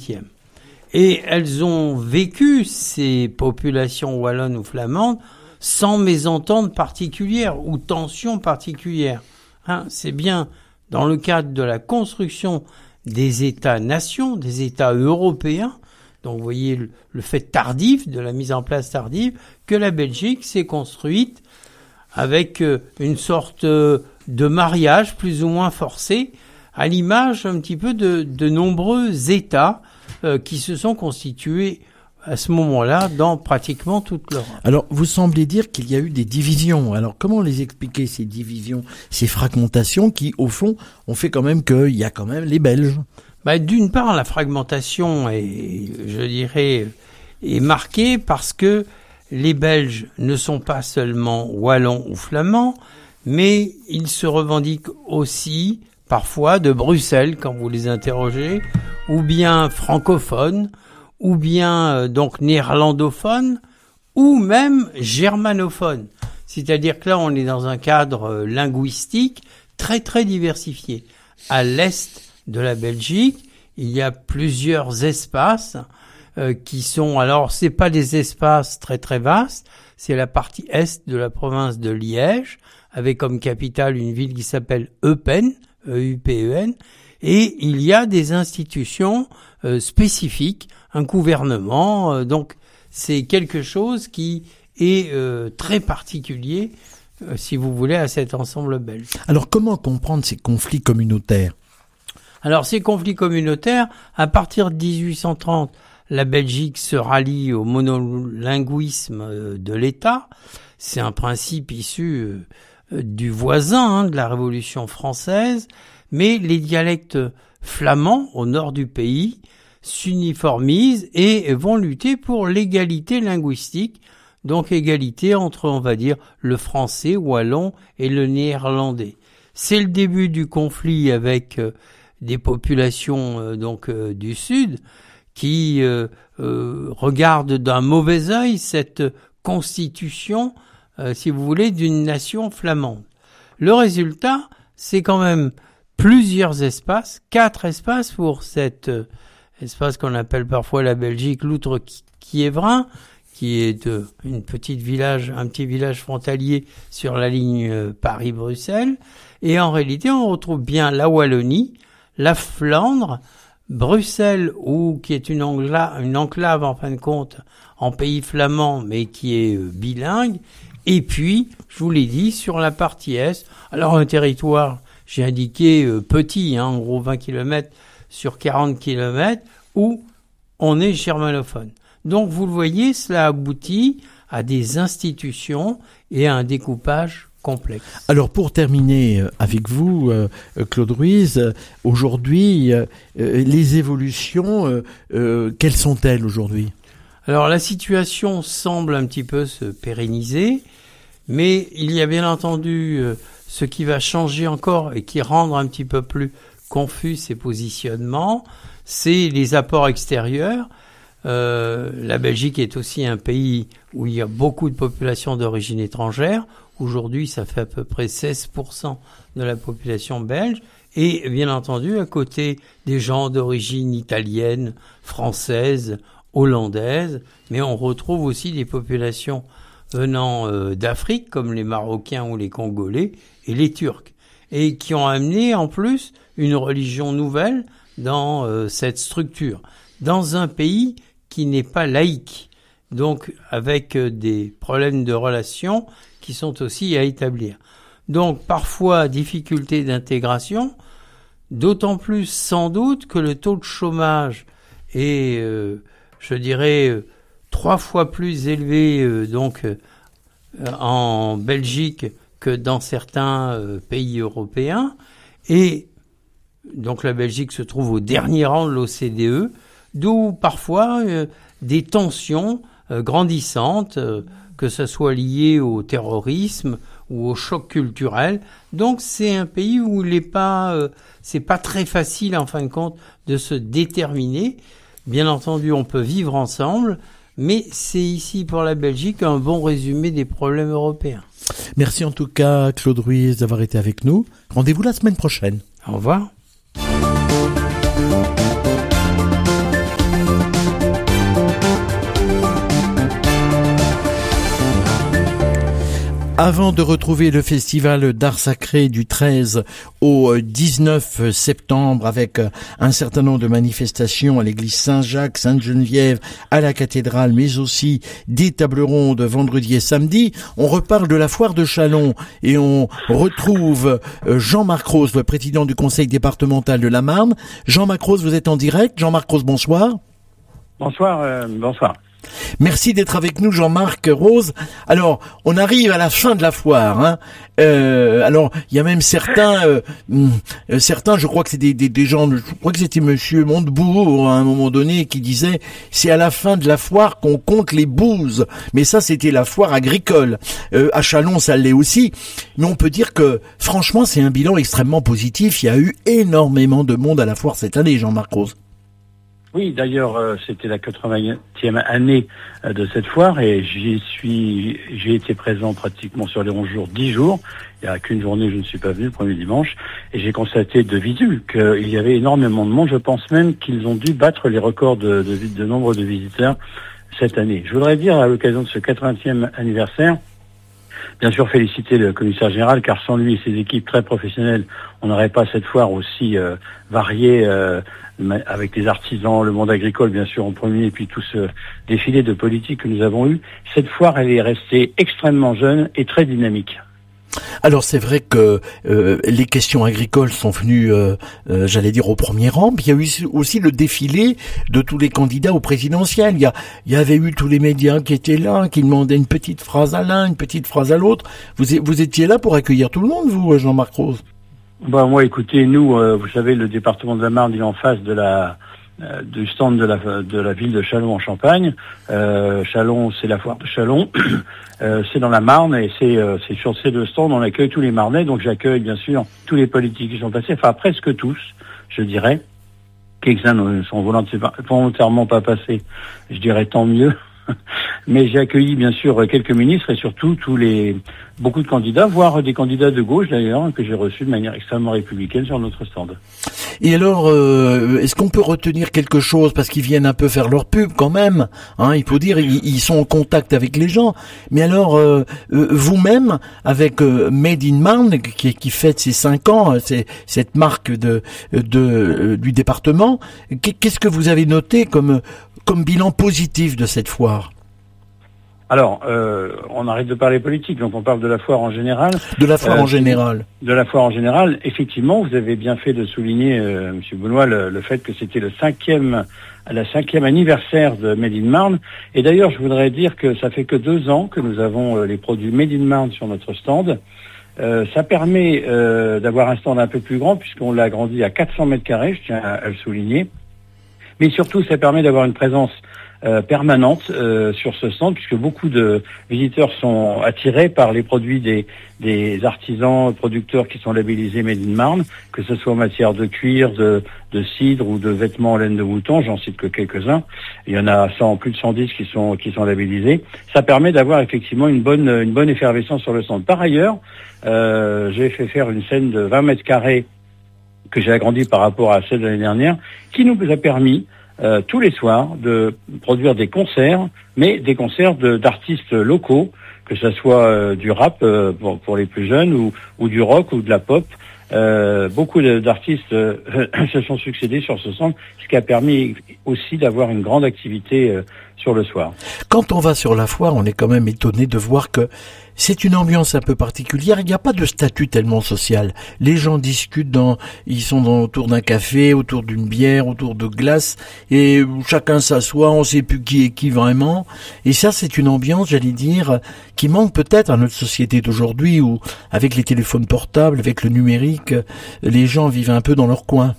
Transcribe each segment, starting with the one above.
XVIIIe. Et elles ont vécu, ces populations wallonnes ou flamandes, sans mésentente particulière ou tension particulière. C'est bien dans le cadre de la construction des États-nations, des États européens, donc vous voyez le fait tardif, de la mise en place tardive, que la Belgique s'est construite avec une sorte de mariage plus ou moins forcé, à l'image un petit peu de nombreux États qui se sont constitués à ce moment-là dans pratiquement toute l'Europe. Alors, vous semblez dire qu'il y a eu des divisions. Alors, comment les expliquer, ces divisions, ces fragmentations qui, au fond, ont fait quand même qu'il y a quand même les Belges? D'une part, la fragmentation est marquée parce que les Belges ne sont pas seulement wallons ou flamands, mais ils se revendiquent aussi parfois de Bruxelles quand vous les interrogez, ou bien francophones, ou bien donc néerlandophones, ou même germanophones. C'est-à-dire que là, on est dans un cadre linguistique très très diversifié. À l'est de la Belgique, il y a plusieurs espaces qui sont, alors c'est pas des espaces très très vastes, c'est la partie est de la province de Liège, avec comme capitale une ville qui s'appelle Eupen, E-U-P-E-N, et il y a des institutions spécifiques, un gouvernement, donc c'est quelque chose qui est très particulier, si vous voulez, à cet ensemble belge. Alors comment comprendre ces conflits communautaires? Alors ces conflits communautaires, à partir de 1830, la Belgique se rallie au monolinguisme de l'État. C'est un principe issu du voisin, de la Révolution française, mais les dialectes flamands au nord du pays s'uniformisent et vont lutter pour l'égalité linguistique, donc égalité entre, on va dire, le français wallon et le néerlandais. C'est le début du conflit avec des populations du sud qui regardent d'un mauvais œil cette constitution, si vous voulez, d'une nation flamande. Le résultat, c'est quand même plusieurs espaces, 4 espaces pour cet espace qu'on appelle parfois la Belgique, l'Outre-Kiévrin, qui est un petit village frontalier sur la ligne Paris-Bruxelles. Et en réalité, on retrouve bien la Wallonie, la Flandre, Bruxelles, qui est une enclave en fin de compte en pays flamand, mais qui est bilingue. Et puis, je vous l'ai dit, sur la partie est, alors un territoire, j'ai indiqué petit, en gros 20 km sur 40 km, où on est germanophone. Donc, vous le voyez, cela aboutit à des institutions et à un découpage complexe. Alors, pour terminer avec vous, Claude Ruiz, aujourd'hui, les évolutions, quelles sont-elles aujourd'hui? Alors, la situation semble un petit peu se pérenniser, mais il y a bien entendu ce qui va changer encore et qui rendre un petit peu plus confus ces positionnements, c'est les apports extérieurs. La Belgique est aussi un pays où il y a beaucoup de populations d'origine étrangère. Aujourd'hui, ça fait à peu près 16% de la population belge. Et bien entendu, à côté des gens d'origine italienne, française, hollandaise, mais on retrouve aussi des populations venant d'Afrique, comme les Marocains ou les Congolais, et les Turcs, et qui ont amené en plus une religion nouvelle dans cette structure, dans un pays qui n'est pas laïque, donc avec des problèmes de relations qui sont aussi à établir. Donc parfois difficulté d'intégration, d'autant plus sans doute que le taux de chômage est, je dirais, 3 fois plus élevé en Belgique que dans certains pays européens. Et donc la Belgique se trouve au dernier rang de l'OCDE, d'où parfois des tensions grandissantes, que ce soit lié au terrorisme ou au choc culturel. Donc c'est un pays où c'est pas très facile en fin de compte de se déterminer. Bien entendu, on peut vivre ensemble, mais c'est ici pour la Belgique un bon résumé des problèmes européens. Merci en tout cas, Claude Ruiz, d'avoir été avec nous. Rendez-vous la semaine prochaine. Au revoir. Avant de retrouver le festival d'art sacré du 13 au 19 septembre avec un certain nombre de manifestations à l'église Saint-Jacques, Sainte-Geneviève, à la cathédrale, mais aussi des tables rondes vendredi et samedi, on reparle de la foire de Châlons et on retrouve Jean-Marc Rose, le président du conseil départemental de la Marne. Jean-Marc Rose, vous êtes en direct. Jean-Marc Rose, bonsoir. Bonsoir. Merci d'être avec nous, Jean-Marc Rose. Alors, on arrive à la fin de la foire. Hein. Alors, il y a même certains, je crois que c'est des gens, je crois que c'était Monsieur Montebourg à un moment donné qui disait c'est à la fin de la foire qu'on compte les bouses. Mais ça, c'était la foire agricole. À Châlons, ça l'est aussi. Mais on peut dire que, franchement, c'est un bilan extrêmement positif. Il y a eu énormément de monde à la foire cette année, Jean-Marc Rose. Oui, d'ailleurs, c'était la 80e année de cette foire et j'ai été présent pratiquement sur les 11 jours, 10 jours. Il n'y a qu'une journée, je ne suis pas venu, le premier dimanche, et j'ai constaté de visu qu'il y avait énormément de monde. Je pense même qu'ils ont dû battre les records de nombre de visiteurs cette année. Je voudrais dire, à l'occasion de ce 80e anniversaire, bien sûr féliciter le commissaire général, car sans lui et ses équipes très professionnelles, on n'aurait pas cette foire aussi variée, avec les artisans, le monde agricole bien sûr en premier, et puis tout ce défilé de politique que nous avons eu. Cette foire, elle est restée extrêmement jeune et très dynamique. Alors c'est vrai que les questions agricoles sont venues, j'allais dire, au premier rang. Puis il y a eu aussi le défilé de tous les candidats au présidentiel. Il y avait eu tous les médias qui étaient là, qui demandaient une petite phrase à l'un, une petite phrase à l'autre. Vous étiez là pour accueillir tout le monde, vous, Jean-Marc Rose? Moi, écoutez, nous, vous savez, le département de la Marne, il est en face de du stand de la ville de Châlons en Champagne. Châlons, c'est la foire de Châlons. C'est dans la Marne et c'est sur ces deux stands on accueille tous les Marnais. Donc j'accueille bien sûr tous les politiques qui sont passés, enfin presque tous, je dirais. Quelques-uns ne sont volontairement pas passés. Je dirais tant mieux. Mais j'ai accueilli bien sûr quelques ministres et surtout beaucoup de candidats, voire des candidats de gauche d'ailleurs, que j'ai reçus de manière extrêmement républicaine sur notre stand. Et alors, est-ce qu'on peut retenir quelque chose, parce qu'ils viennent un peu faire leur pub quand même, hein, il faut dire, ils sont en contact avec les gens. Mais alors, vous-même, avec Made in Marne, qui fête ses 5 ans, c'est cette marque du département, qu'est-ce que vous avez noté comme bilan positif de cette foire? Alors, on arrête de parler politique, donc on parle de la foire en général. De la foire en général. De la foire en général. Effectivement, vous avez bien fait de souligner, Monsieur Benoît, le fait que c'était la 5e anniversaire de Made in Marne. Et d'ailleurs, je voudrais dire que ça fait que 2 ans que nous avons les produits Made in Marne sur notre stand. Ça permet d'avoir un stand un peu plus grand, puisqu'on l'a agrandi à 400 mètres carrés, je tiens à le souligner. Mais surtout, ça permet d'avoir une présence permanente sur ce stand, puisque beaucoup de visiteurs sont attirés par les produits des artisans producteurs qui sont labellisés Made in Marne, que ce soit en matière de cuir, de cidre ou de vêtements en laine de mouton, j'en cite que quelques-uns. Il y en a plus de 110 qui sont labellisés. Ça permet d'avoir effectivement une bonne effervescence sur le stand. Par ailleurs, j'ai fait faire une scène de 20 mètres carrés que j'ai agrandi par rapport à celle de l'année dernière, qui nous a permis tous les soirs de produire des concerts, mais des concerts d'artistes locaux, que ce soit du rap pour les plus jeunes ou du rock ou de la pop. Beaucoup d'artistes se sont succédés sur ce stand, ce qui a permis aussi d'avoir une grande activité sur le soir. Quand on va sur la foire, on est quand même étonné de voir que c'est une ambiance un peu particulière. Il n'y a pas de statut tellement social. Les gens discutent ils sont autour d'un café, autour d'une bière, autour de glace, et chacun s'assoit, on sait plus qui est qui vraiment. Et ça, c'est une ambiance, j'allais dire, qui manque peut-être à notre société d'aujourd'hui, où, avec les téléphones portables, avec le numérique, les gens vivent un peu dans leur coin.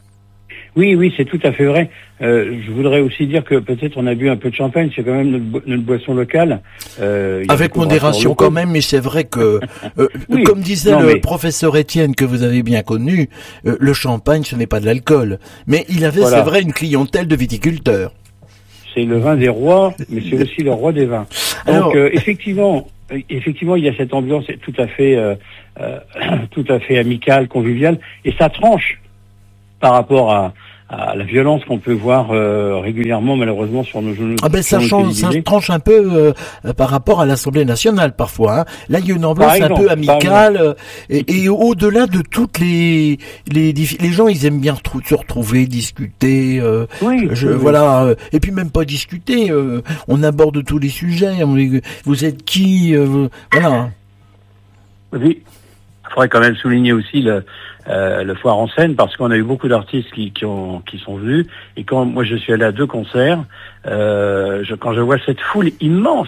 Oui, c'est tout à fait vrai. Je voudrais aussi dire que peut-être on a bu un peu de champagne, c'est quand même notre boisson locale. Avec modération quand même, mais c'est vrai que, oui, comme disait professeur Étienne, que vous avez bien connu, le champagne, ce n'est pas de l'alcool. Mais il avait, voilà, c'est vrai, une clientèle de viticulteurs. C'est le vin des rois, mais c'est aussi le roi des vins. Donc, effectivement, il y a cette ambiance tout à fait amicale, conviviale, et ça tranche par rapport à à la violence qu'on peut voir régulièrement malheureusement sur nos journaux. Ça tranche un peu par rapport à l'Assemblée nationale parfois. Hein. Là, il y a une ambiance un peu amicale et au-delà de toutes les gens, ils aiment bien se retrouver, discuter. Voilà. Et puis même pas discuter. On aborde tous les sujets. Vous êtes qui voilà. Oui. Il faudrait quand même souligner aussi le foire en scène parce qu'on a eu beaucoup d'artistes qui sont venus et quand moi je suis allé à 2 concerts, quand je vois cette foule immense,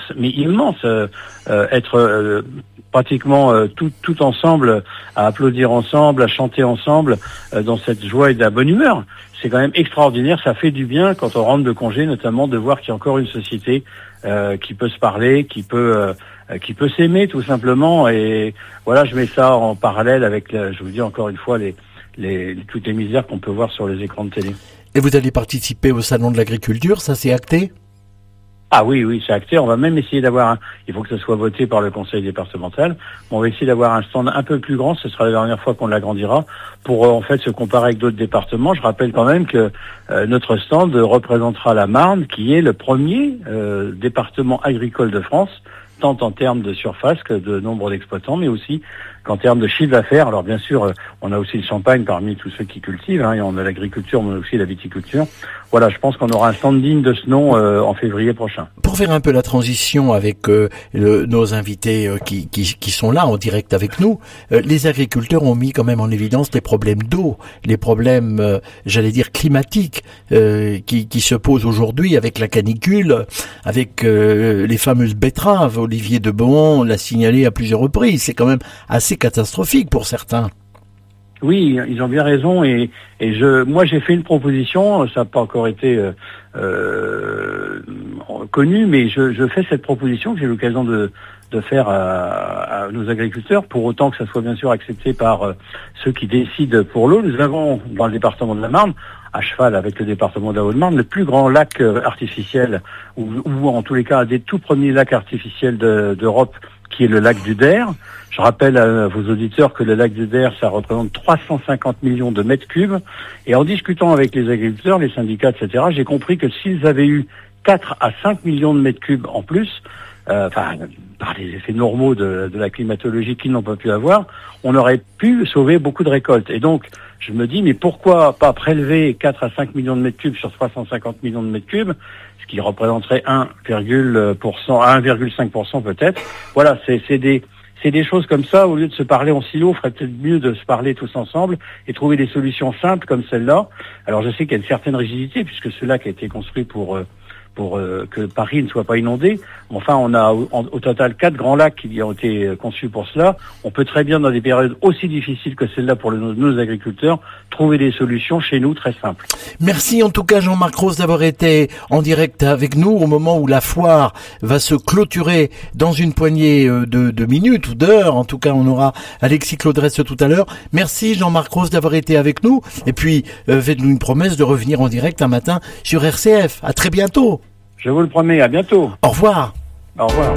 être pratiquement tout ensemble à applaudir ensemble, à chanter ensemble dans cette joie et de la bonne humeur, c'est quand même extraordinaire. Ça fait du bien quand on rentre de congé, notamment de voir qu'il y a encore une société qui peut se parler, qui peut s'aimer tout simplement. Et voilà, je mets ça en parallèle avec, je vous dis encore une fois, toutes les misères qu'on peut voir sur les écrans de télé. Et vous allez participer au Salon de l'Agriculture, ça c'est acté ? Ah oui, c'est acté. On va même essayer d'avoir il faut que ce soit voté par le conseil départemental. On va essayer d'avoir un stand un peu plus grand. Ce sera la dernière fois qu'on l'agrandira pour en fait se comparer avec d'autres départements. Je rappelle quand même que notre stand représentera la Marne, qui est le premier département agricole de France, tant en termes de surface que de nombre d'exploitants, mais aussi qu'en termes de chiffre d'affaires. Alors bien sûr, on a aussi le champagne parmi tous ceux qui cultivent, et on a l'agriculture, mais aussi la viticulture. Voilà, je pense qu'on aura un stand digne de ce nom en février prochain. Pour faire un peu la transition avec nos invités qui sont là en direct avec nous, les agriculteurs ont mis quand même en évidence les problèmes d'eau, les problèmes, j'allais dire, climatiques qui se posent aujourd'hui avec la canicule, avec les fameuses betteraves. Olivier de Bohan l'a signalé à plusieurs reprises. C'est quand même assez catastrophique pour certains. Oui, ils ont bien raison et moi j'ai fait une proposition, ça n'a pas encore été connu, mais je fais cette proposition que j'ai l'occasion de faire à nos agriculteurs, pour autant que ça soit bien sûr accepté par ceux qui décident pour l'eau. Nous avons dans le département de la Marne, à cheval avec le département de la Haute-Marne, le plus grand lac artificiel, ou en tous les cas un des tout premiers lacs artificiels d'Europe, qui est le lac du Der. Je rappelle à vos auditeurs que le lac du Der, ça représente 350 millions de mètres cubes. Et en discutant avec les agriculteurs, les syndicats, etc., j'ai compris que s'ils avaient eu 4 à 5 millions de mètres cubes en plus, par les effets normaux de la climatologie qu'ils n'ont pas pu avoir, on aurait pu sauver beaucoup de récoltes. Et donc, je me dis, mais pourquoi pas prélever 4 à 5 millions de mètres cubes sur 350 millions de mètres cubes, ce qui représenterait 1,5% peut-être. Voilà, c'est des choses comme ça. Au lieu de se parler en silo, il ferait peut-être mieux de se parler tous ensemble et trouver des solutions simples comme celle-là. Alors je sais qu'il y a une certaine rigidité puisque ce lac a été construit pour que Paris ne soit pas inondé. Enfin, on a au total 4 grands lacs qui ont été conçus pour cela. On peut très bien, dans des périodes aussi difficiles que celle-là pour nos agriculteurs, trouver des solutions chez nous très simples. Merci en tout cas Jean-Marc Rose d'avoir été en direct avec nous au moment où la foire va se clôturer dans une poignée de minutes ou d'heures. En tout cas, on aura Alexis Claudresse tout à l'heure. Merci Jean-Marc Rose d'avoir été avec nous. Et puis, faites-nous une promesse de revenir en direct un matin sur RCF. À très bientôt. Je vous le promets, à bientôt. Au revoir. Au revoir.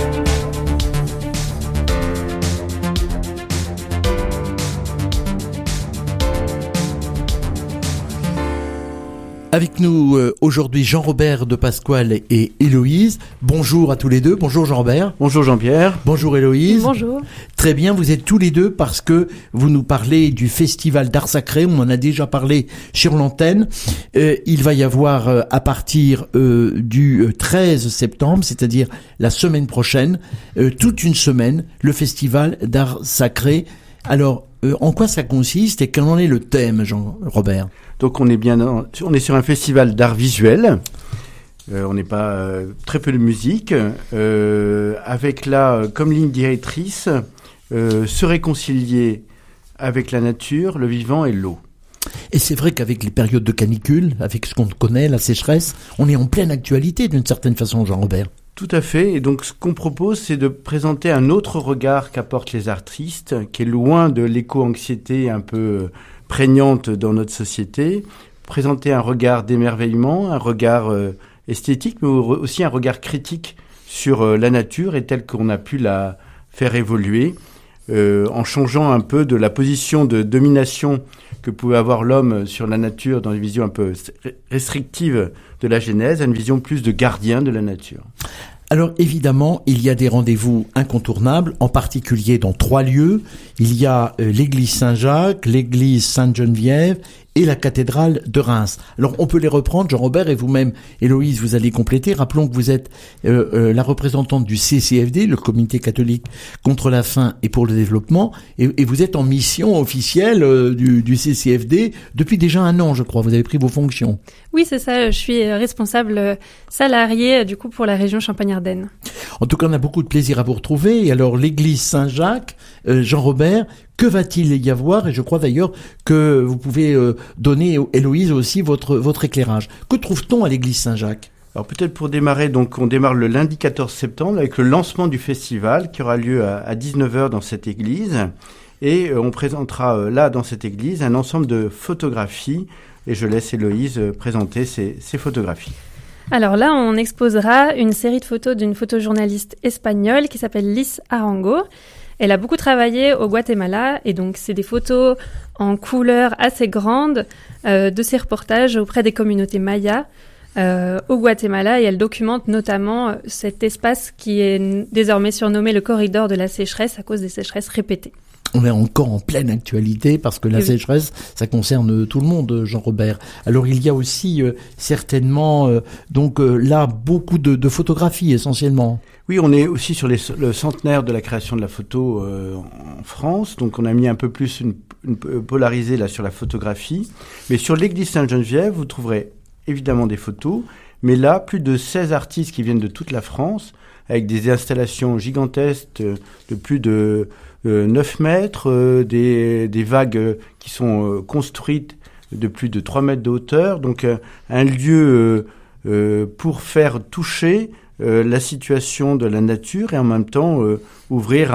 Avec nous aujourd'hui Jean-Robert de Pasquale et Héloïse. Bonjour à tous les deux. Bonjour Jean-Robert. Bonjour Jean-Pierre. Bonjour Héloïse. Bonjour. Très bien, vous êtes tous les deux parce que vous nous parlez du Festival d'Art Sacré. On en a déjà parlé sur l'antenne. Il va y avoir à partir du 13 septembre, c'est-à-dire la semaine prochaine, toute une semaine, le Festival d'Art Sacré. Alors, en quoi ça consiste et quel en est le thème, Jean-Robert ? Donc on est sur un festival d'art visuel. On n'est pas très peu de musique, avec là comme ligne directrice se réconcilier avec la nature, le vivant et l'eau. Et c'est vrai qu'avec les périodes de canicule, avec ce qu'on connaît, la sécheresse, on est en pleine actualité d'une certaine façon, Jean-Robert. Tout à fait. Et donc, ce qu'on propose, c'est de présenter un autre regard qu'apportent les artistes, qui est loin de l'éco-anxiété un peu prégnante dans notre société. Présenter un regard d'émerveillement, un regard esthétique, mais aussi un regard critique sur la nature et tel qu'on a pu la faire évoluer. en changeant un peu de la position de domination que pouvait avoir l'homme sur la nature dans une vision un peu restrictive de la Genèse à une vision plus de gardien de la nature. Alors évidemment, il y a des rendez-vous incontournables, en particulier dans 3 lieux. Il y a l'église Saint-Jacques, l'église Sainte-Geneviève et la cathédrale de Reims. Alors on peut les reprendre, Jean-Robert, et vous-même, Héloïse, vous allez compléter. Rappelons que vous êtes la représentante du CCFD, le Comité catholique contre la faim et pour le développement, et vous êtes en mission officielle du CCFD depuis déjà 1 an, je crois. Vous avez pris vos fonctions. Oui, c'est ça. Je suis responsable salarié du coup pour la région Champagne-Ardenne. En tout cas, on a beaucoup de plaisir à vous retrouver. Et alors, l'église Saint-Jacques, Jean-Robert, que va-t-il y avoir? Et je crois d'ailleurs que vous pouvez donner, Héloïse, aussi votre éclairage. Que trouve-t-on à l'église Saint-Jacques? Alors peut-être pour démarrer, donc on démarre le lundi 14 septembre avec le lancement du festival qui aura lieu à 19h dans cette église. Et on présentera là, dans cette église, un ensemble de photographies. Et je laisse Héloïse présenter ces photographies. Alors là, on exposera une série de photos d'une photojournaliste espagnole qui s'appelle Liz Arango. Elle a beaucoup travaillé au Guatemala et donc c'est des photos en couleurs assez grandes de ses reportages auprès des communautés mayas au Guatemala et elle documente notamment cet espace qui est désormais surnommé le corridor de la sécheresse à cause des sécheresses répétées. On est encore en pleine actualité parce que la sécheresse, ça concerne tout le monde, Jean-Robert. Alors il y a aussi certainement là beaucoup de photographies essentiellement. Oui, on est aussi sur le centenaire de la création de la photo en France, donc on a mis un peu plus une polarisée là sur la photographie. Mais sur l'église Sainte-Geneviève, vous trouverez évidemment des photos, mais là plus de 16 artistes qui viennent de toute la France avec des installations gigantesques de plus de 9 mètres, des vagues qui sont construites de plus de 3 mètres de hauteur. Donc un lieu pour faire toucher la situation de la nature et en même temps ouvrir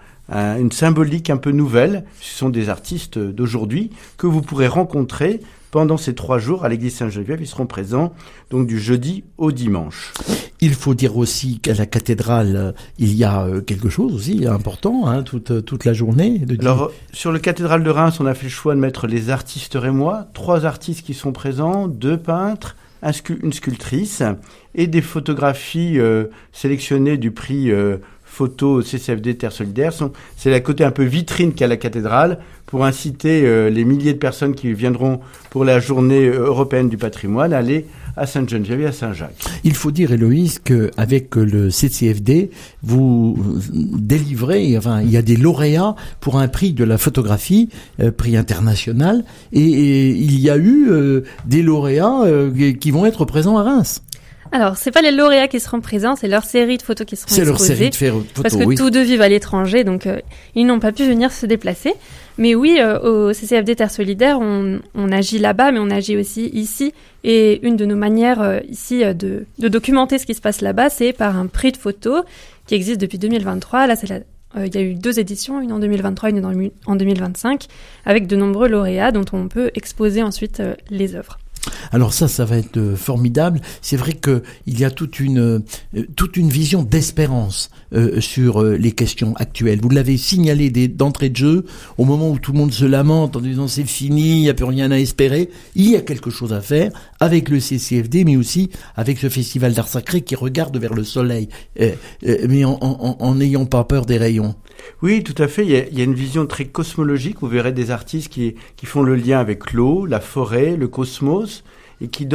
une symbolique un peu nouvelle. Ce sont des artistes d'aujourd'hui que vous pourrez rencontrer pendant ces 3 jours à l'église Sainte-Geneviève. Ils seront présents donc du jeudi au dimanche. Il faut dire aussi qu'à la cathédrale, il y a quelque chose aussi important, toute la journée. Alors, sur le cathédrale de Reims, on a fait le choix de mettre les artistes rémois, 3 artistes qui sont présents, 2 peintres, une sculptrice et des photographies sélectionnées du prix photo CCFD Terre Solidaire. C'est la côté un peu vitrine qu'a la cathédrale pour inciter les milliers de personnes qui viendront pour la journée européenne du patrimoine à aller à Sainte-Geneviève et à Saint-Jacques. Il faut dire, Héloïse, qu'avec le CCFD, vous délivrez, il y a des lauréats pour un prix de la photographie, prix international, et il y a eu des lauréats qui vont être présents à Reims. Alors, c'est pas les lauréats qui seront présents, c'est leur série de photos qui seront exposées. C'est leur série de photos, parce que tous 2 vivent à l'étranger, donc ils n'ont pas pu venir se déplacer. Mais oui, au CCFD Terre Solidaire, on agit là-bas, mais on agit aussi ici. Et une de nos manières ici de documenter ce qui se passe là-bas, c'est par un prix de photos qui existe depuis 2023. Là, il y a eu 2 éditions, une en 2023, une en 2025, avec de nombreux lauréats dont on peut exposer ensuite les œuvres. Alors ça va être formidable. C'est vrai que il y a toute une vision d'espérance sur les questions actuelles. Vous l'avez signalé d'entrée de jeu, au moment où tout le monde se lamente en disant c'est fini, il n'y a plus rien à espérer. Il y a quelque chose à faire avec le CCFD, mais aussi avec ce festival d'art sacré qui regarde vers le soleil, mais en n'ayant pas peur des rayons. Oui, tout à fait. Il y a une vision très cosmologique. Vous verrez des artistes qui font le lien avec l'eau, la forêt, le cosmos, et qui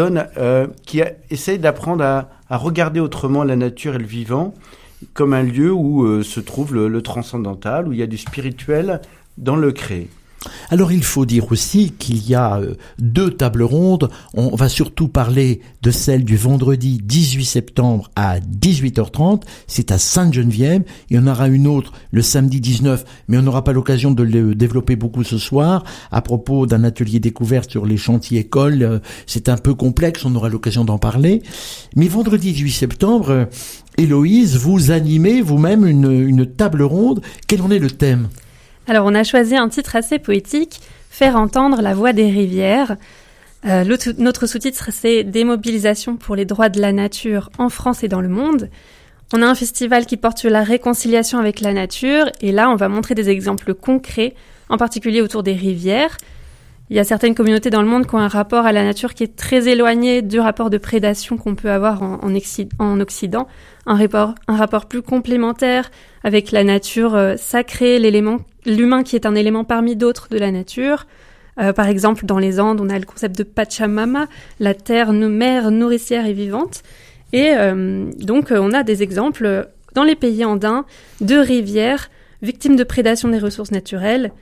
essayent d'apprendre à regarder autrement la nature et le vivant comme un lieu où se trouve le transcendantal, où il y a du spirituel dans le créé. Alors il faut dire aussi qu'il y a 2 tables rondes. On va surtout parler de celle du vendredi 18 septembre à 18h30. C'est à Sainte-Geneviève. Il y en aura une autre le samedi 19, mais on n'aura pas l'occasion de le développer beaucoup ce soir. À propos d'un atelier découverte sur les chantiers écoles, c'est un peu complexe, on aura l'occasion d'en parler. Mais vendredi 18 septembre, Héloïse, vous animez vous-même une table ronde. Quel en est le thème ? Alors, on a choisi un titre assez poétique, « Faire entendre la voix des rivières ». Notre sous-titre, c'est « Démobilisation pour les droits de la nature en France et dans le monde ». On a un festival qui porte sur la réconciliation avec la nature, et là, on va montrer des exemples concrets, en particulier autour des rivières. Il y a certaines communautés dans le monde qui ont un rapport à la nature qui est très éloigné du rapport de prédation qu'on peut avoir en Occident. Un rapport plus complémentaire avec la nature sacrée, l'humain qui est un élément parmi d'autres de la nature. Par exemple, dans les Andes, on a le concept de Pachamama, la terre, mère nourricière et vivante. Et donc, on a des exemples dans les pays andins de rivières victimes de prédation des ressources naturelles,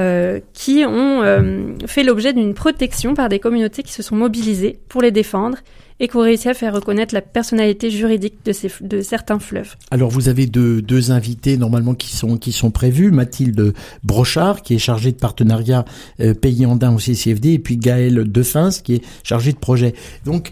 qui ont fait l'objet d'une protection par des communautés qui se sont mobilisées pour les défendre et qui ont réussi à faire reconnaître la personnalité juridique de certains fleuves. Alors vous avez deux invités normalement qui sont prévus, Mathilde Brochard qui est chargée de partenariat pays andin au CCFD et puis Gaël Defins qui est chargé de projet. Donc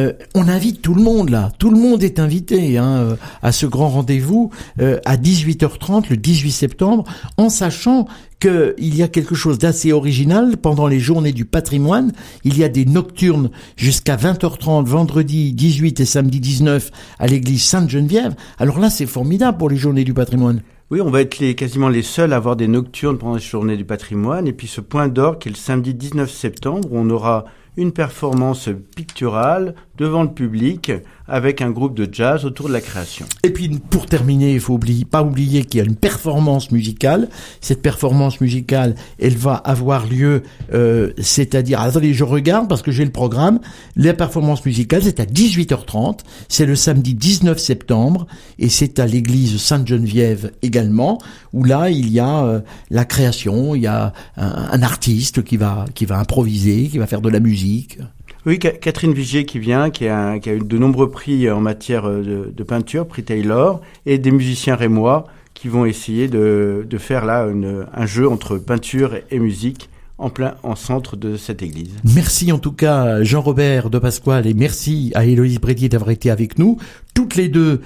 on invite tout le monde là, tout le monde est invité à ce grand rendez-vous à 18h30 le 18 septembre en sachant qu'il y a quelque chose d'assez original pendant les journées du patrimoine. Il y a des nocturnes jusqu'à 20h30, vendredi 18 et samedi 19 à l'église Sainte-Geneviève. Alors là, c'est formidable pour les journées du patrimoine. Oui, on va être quasiment les seuls à avoir des nocturnes pendant les journées du patrimoine. Et puis ce point d'orgue qui est le samedi 19 septembre, où on aura une performance picturale devant le public avec un groupe de jazz autour de la création. Et puis pour terminer, il faut pas oublier qu'il y a une performance musicale. Cette performance musicale, elle va avoir lieu, c'est-à-dire, attendez, je regarde parce que j'ai le programme. La performance musicale, c'est à 18h30. C'est le samedi 19 septembre et c'est à l'église Sainte-Geneviève également, où là il y a la création, il y a un artiste qui va improviser, qui va faire de la musique. Oui, Catherine Vigier qui vient, qui a eu de nombreux prix en matière de peinture, prix Taylor, et des musiciens rémois qui vont essayer de faire là un jeu entre peinture et musique en centre de cette église. Merci en tout cas Jean-Robert de Pasquale et merci à Héloïse Brédier d'avoir été avec nous. Tous les deux,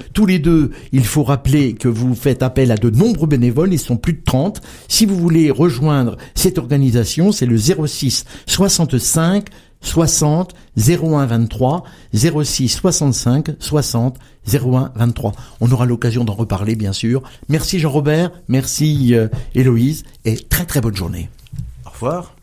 il faut rappeler que vous faites appel à de nombreux bénévoles, ils sont plus de 30. Si vous voulez rejoindre cette organisation, c'est le 06 65 60 01 23 06 65 60 01 23. On aura l'occasion d'en reparler bien sûr. Merci Jean-Robert, merci Héloïse et très très bonne journée. Au revoir.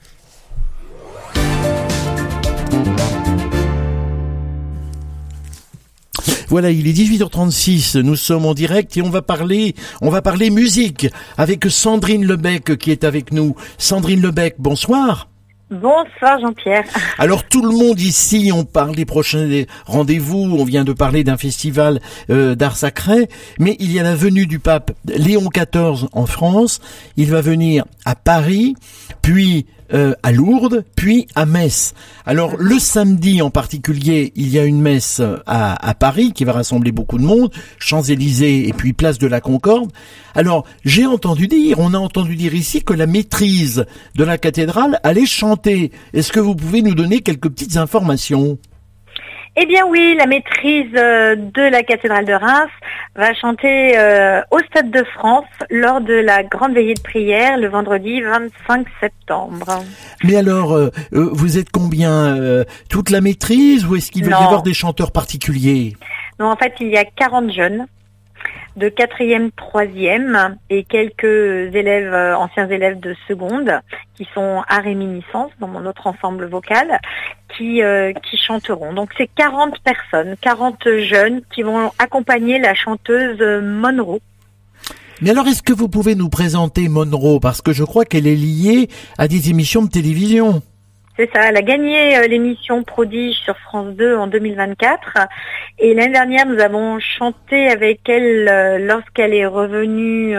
Voilà, il est 18h36, nous sommes en direct et on va parler musique avec Sandrine Lebec qui est avec nous. Sandrine Lebec, bonsoir. Bonsoir Jean-Pierre. Alors tout le monde ici, on parle des prochains rendez-vous, on vient de parler d'un festival d'art sacré, mais il y a la venue du pape Léon XIV en France, il va venir à Paris, puis à Lourdes, puis à Metz. Alors le samedi en particulier, il y a une messe à Paris qui va rassembler beaucoup de monde, Champs-Élysées et puis place de la Concorde. Alors on a entendu dire ici que la maîtrise de la cathédrale allait chanter. Est-ce que vous pouvez nous donner quelques petites informations ? Eh bien oui, la maîtrise de la cathédrale de Reims va chanter au Stade de France lors de la grande veillée de prière le vendredi 25 septembre. Mais alors, vous êtes combien toute la maîtrise ou est-ce qu'il va y avoir des chanteurs particuliers ? Non, en fait, il y a 40 jeunes de 4e, 3e et quelques élèves, anciens élèves de seconde qui sont à réminiscence dans mon autre ensemble vocal qui chanteront. Donc c'est 40 personnes, 40 jeunes qui vont accompagner la chanteuse Monroe. Mais alors est-ce que vous pouvez nous présenter Monroe parce que je crois qu'elle est liée à des émissions de télévision. C'est ça, elle a gagné l'émission Prodige sur France 2 en 2024 et l'année dernière nous avons chanté avec elle lorsqu'elle est revenue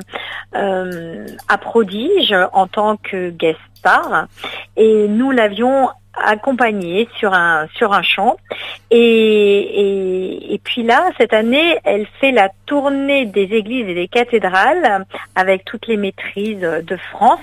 à Prodige en tant que guest star et nous l'avions accompagnée sur un chant et puis là cette année elle fait la tournée des églises et des cathédrales avec toutes les maîtrises de France.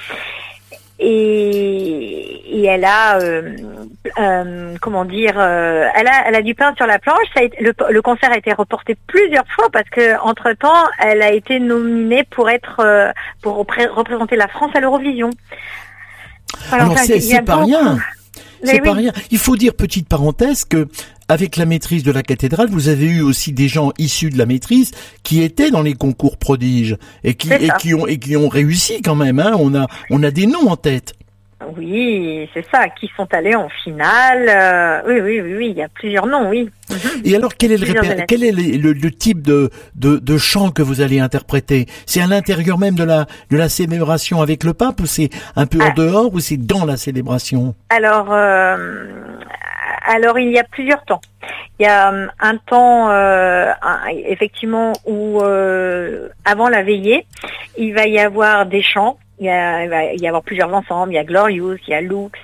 Et elle a, elle a du pain sur la planche. Le concert a été reporté plusieurs fois parce que entre temps, elle a été nominée pour représenter la France à l'Eurovision. Alors c'est pas rien. C'est pas rien. Il faut dire, petite parenthèse, que avec la maîtrise de la cathédrale, vous avez eu aussi des gens issus de la maîtrise qui étaient dans les concours prodiges et qui ont réussi quand même, hein. On a des noms en tête. Oui, c'est ça, qui sont allés en finale. Oui, il y a plusieurs noms, oui. Et alors, quel est le type de chant que vous allez interpréter? C'est à l'intérieur même de la célébration avec le pape, ou c'est un peu en dehors, ou c'est dans la célébration? Alors, il y a plusieurs temps. Il y a un temps, effectivement, où avant la veillée, il va y avoir des chants. Il va y avoir plusieurs ensembles. Il y a Glorious, il y a Lux.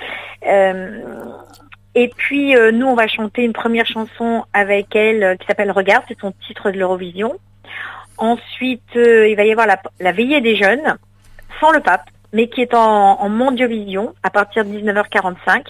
Et puis, nous, on va chanter une première chanson avec elle qui s'appelle Regarde, c'est son titre de l'Eurovision. Ensuite, il va y avoir la veillée des jeunes, sans le pape, mais qui est en Mondiovision à partir de 19h45.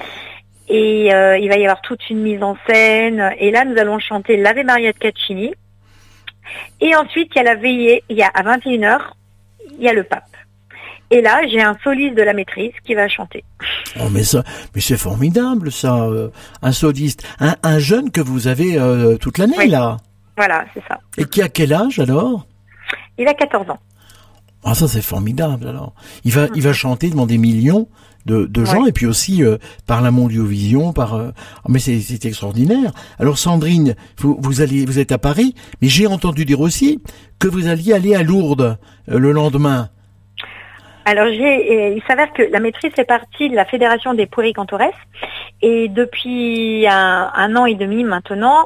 Et il va y avoir toute une mise en scène. Et là, nous allons chanter l'Ave Maria de Caccini. Et ensuite, il y a la veillée. Il y a à 21h, il y a le pape. Et là, j'ai un soliste de la maîtrise qui va chanter. Oh, mais c'est formidable, ça. Un soliste, un jeune que vous avez toute l'année, là. Voilà, c'est ça. Et qui a quel âge, alors? Il a 14 ans. Ah, ça, c'est formidable, alors. Il va chanter devant des millions de gens, et puis aussi par la Mondiovision, mais c'est extraordinaire. Alors, Sandrine, vous êtes à Paris, mais j'ai entendu dire aussi que vous alliez aller à Lourdes le lendemain. Alors, il s'avère que la maîtrise fait partie de la Fédération des puéricantores, et depuis un an et demi maintenant,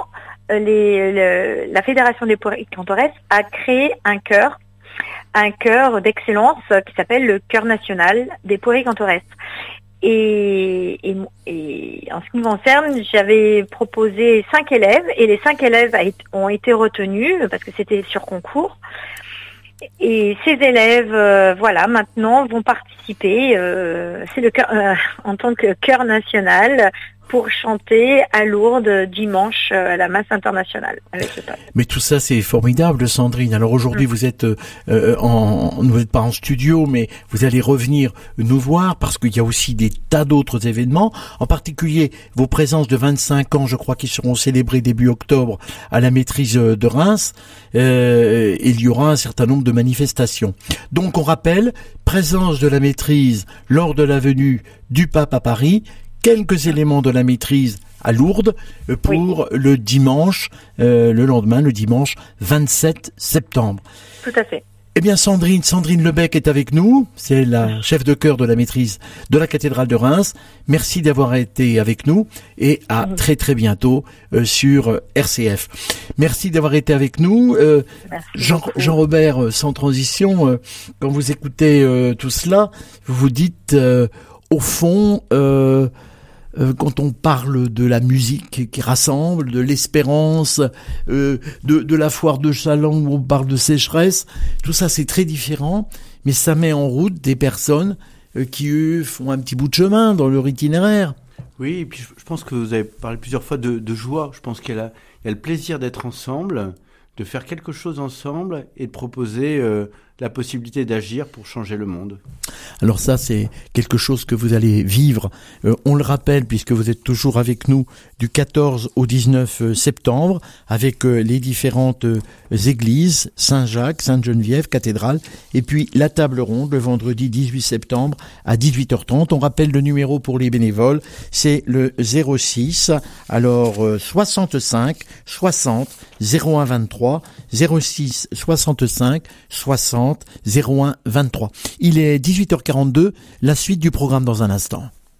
la Fédération des puéricantores a créé un chœur d'excellence qui s'appelle le Chœur national des puéricantores. Et en ce qui me concerne, j'avais proposé 5 élèves, et les 5 élèves ont été retenus parce que c'était sur concours. Et ces élèves, maintenant vont participer. C'est le chœur en tant que chœur national pour chanter à Lourdes dimanche à la Messe internationale avec le pape. Mais tout ça, c'est formidable, Sandrine. Alors aujourd'hui, vous êtes vous n'êtes pas en studio, mais vous allez revenir nous voir parce qu'il y a aussi des tas d'autres événements, en particulier vos présences de 25 ans, je crois, qui seront célébrées début octobre à la maîtrise de Reims. Il y aura un certain nombre de manifestations. Donc on rappelle, présence de la maîtrise lors de la venue du pape à Paris, quelques éléments de la maîtrise à Lourdes pour le dimanche, le lendemain, le dimanche 27 septembre. Tout à fait. Eh bien, Sandrine Lebec est avec nous. C'est la chef de chœur de la maîtrise de la cathédrale de Reims. Merci d'avoir été avec nous et à très très bientôt sur RCF. Merci d'avoir été avec nous. Jean-Robert, sans transition, quand vous écoutez tout cela, vous vous dites, au fond, quand on parle de la musique qui rassemble, de l'espérance, de la foire de Châlons où on parle de sécheresse, tout ça c'est très différent, mais ça met en route des personnes qui, eux, font un petit bout de chemin dans leur itinéraire. Oui, et puis je pense que vous avez parlé plusieurs fois de joie. Je pense qu'il y a le plaisir d'être ensemble, de faire quelque chose ensemble et de proposer la possibilité d'agir pour changer le monde. Alors ça, c'est quelque chose que vous allez vivre. On le rappelle, puisque vous êtes toujours avec nous, du 14 au 19 septembre, avec les différentes églises, Saint-Jacques, Sainte-Geneviève, cathédrale, et puis la table ronde, le vendredi 18 septembre à 18h30. On rappelle le numéro pour les bénévoles, c'est le 06, alors 65 60 01 23, 06 65 60 01 23. Il est 18h42, la suite du programme dans un instant.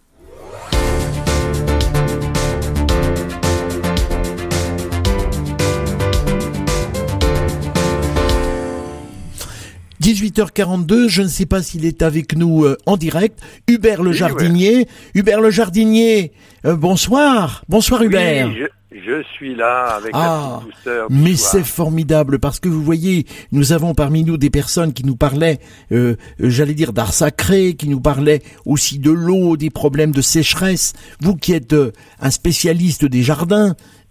« 18h42, je ne sais pas s'il est avec nous en direct. Hubert le Jardinier. Ouais. Hubert le Jardinier, bonsoir. Bonsoir Hubert. Oui, je suis là avec la petite douceur. Mais c'est formidable parce que vous voyez, nous avons parmi nous des personnes qui nous parlaient, j'allais dire d'art sacré, qui nous parlaient aussi de l'eau, des problèmes de sécheresse. Vous qui êtes un spécialiste des jardins,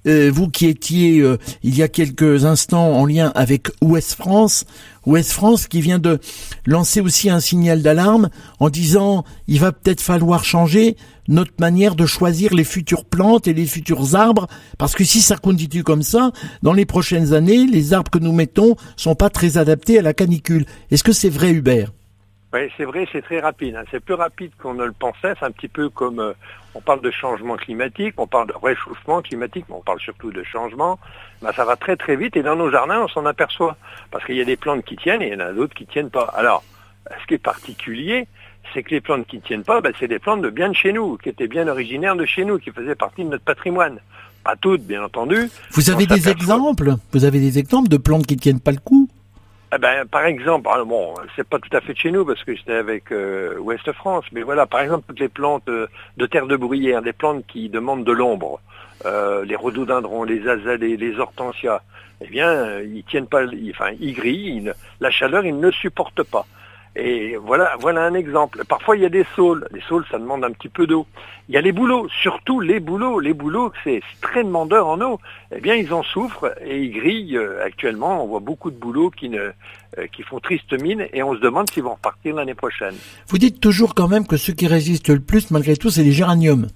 vous qui étiez il y a quelques instants en lien avec Ouest France qui vient de lancer aussi un signal d'alarme en disant il va peut-être falloir changer notre manière de choisir les futures plantes et les futurs arbres, parce que si ça continue comme ça, dans les prochaines années, les arbres que nous mettons sont pas très adaptés à la canicule. Est-ce que c'est vrai, Hubert ? Oui, c'est vrai, c'est très rapide. C'est plus rapide qu'on ne le pensait. C'est un petit peu comme on parle de changement climatique, on parle de réchauffement climatique, mais on parle surtout de changement. Ça va très très vite et dans nos jardins, on s'en aperçoit. Parce qu'il y a des plantes qui tiennent et il y en a d'autres qui tiennent pas. Alors, ce qui est particulier, c'est que les plantes qui ne tiennent pas, c'est des plantes de bien de chez nous, qui étaient bien originaires de chez nous, qui faisaient partie de notre patrimoine. Pas toutes, bien entendu. Vous avez des exemples de plantes qui ne tiennent pas le coup ? Par exemple, c'est pas tout à fait de chez nous parce que j'étais avec Ouest France, mais voilà, par exemple, toutes les plantes de terre de bruyère, des plantes qui demandent de l'ombre, les rhododendrons, les azalées, les hortensias, ils tiennent pas, ils grillent, la chaleur, ils ne supportent pas. Et voilà un exemple. Parfois, il y a des saules. Les saules, ça demande un petit peu d'eau. Il y a les bouleaux, surtout les bouleaux. Les bouleaux, c'est très demandeur en eau. Ils en souffrent et ils grillent. Actuellement, on voit beaucoup de bouleaux qui font triste mine et on se demande s'ils vont repartir l'année prochaine. Vous dites toujours quand même que ceux qui résistent le plus, malgré tout, c'est les géraniums.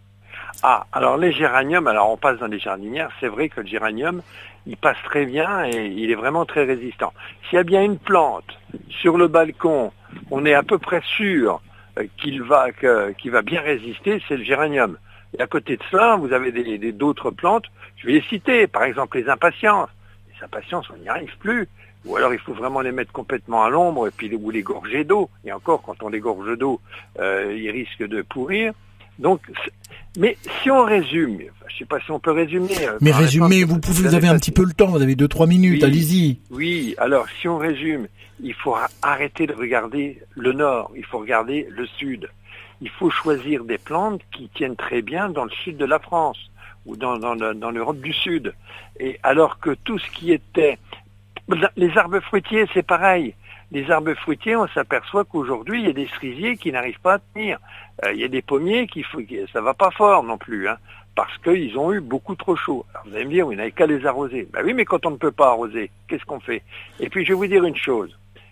Alors les géraniums, on passe dans les jardinières. C'est vrai que le géranium, il passe très bien et il est vraiment très résistant. S'il y a bien une plante sur le balcon, on est à peu près sûr qu'il va bien résister, c'est le géranium. Et à côté de cela, vous avez d'autres plantes, je vais les citer, par exemple les impatiences. Les impatiences, on n'y arrive plus. Ou alors il faut vraiment les mettre complètement à l'ombre ou les gorger d'eau. Et encore, quand on les gorge d'eau, ils risquent de pourrir. Donc, mais si on résume, je ne sais pas si on peut résumer. Mais résumez, vous avez un petit peu le temps, vous avez 2-3 minutes, allez-y. Oui, alors si on résume, il faut arrêter de regarder le nord, il faut regarder le sud. Il faut choisir des plantes qui tiennent très bien dans le sud de la France ou dans l'Europe du Sud. Et alors que tout ce qui était... Les arbres fruitiers, c'est pareil. Les arbres fruitiers, on s'aperçoit qu'aujourd'hui, il y a des cerisiers qui n'arrivent pas à tenir. Il y a des pommiers ça va pas fort non plus, parce qu'ils ont eu beaucoup trop chaud. Alors vous allez me dire, vous n'avez qu'à les arroser. Oui, mais quand on ne peut pas arroser, qu'est-ce qu'on fait ? Et puis je vais vous dire une chose.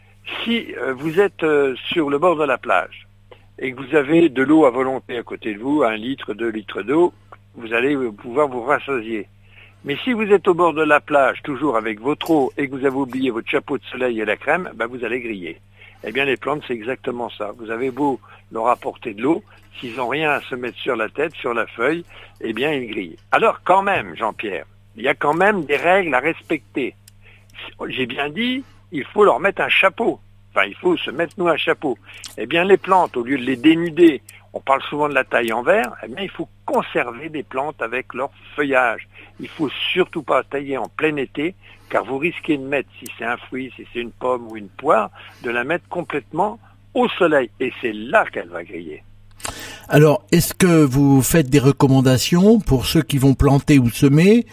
Si vous êtes sur le bord de la plage et que vous avez de l'eau à volonté à côté de vous, 1 litre, 2 litres d'eau, vous allez pouvoir vous rassasier. Mais si vous êtes au bord de la plage, toujours avec votre eau, et que vous avez oublié votre chapeau de soleil et la crème, vous allez griller. Eh bien, les plantes, c'est exactement ça. Vous avez beau leur apporter de l'eau, s'ils n'ont rien à se mettre sur la tête, sur la feuille, eh bien, ils grillent. Alors, quand même, Jean-Pierre, il y a quand même des règles à respecter. J'ai bien dit, il faut leur mettre un chapeau. Il faut se mettre, nous, un chapeau. Eh bien, les plantes, au lieu de les dénuder, on parle souvent de la taille en verre, eh bien, il faut conserver des plantes avec leur feuillage. Il faut surtout pas tailler en plein été, car vous risquez de mettre, si c'est un fruit, si c'est une pomme ou une poire, de la mettre complètement au soleil. Et c'est là qu'elle va griller. Alors, est-ce que vous faites des recommandations pour ceux qui vont planter ou semer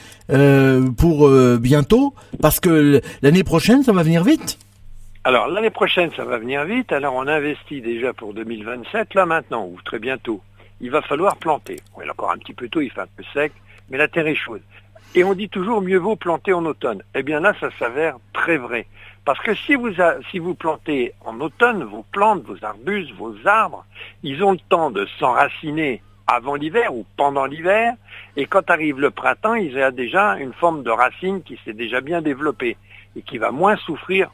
pour bientôt ? Parce que l'année prochaine, ça va venir vite. Alors, l'année prochaine, ça va venir vite. Alors, on investit déjà pour 2027, là maintenant, ou très bientôt. Il va falloir planter. Il est encore un petit peu tôt, il fait un peu sec, mais la terre est chaude. Et on dit toujours, mieux vaut planter en automne. Eh bien là, ça s'avère très vrai. Parce que si vous plantez en automne, vos plantes, vos arbustes, vos arbres, ils ont le temps de s'enraciner avant l'hiver ou pendant l'hiver. Et quand arrive le printemps, ils ont déjà une forme de racine qui s'est déjà bien développée et qui va moins souffrir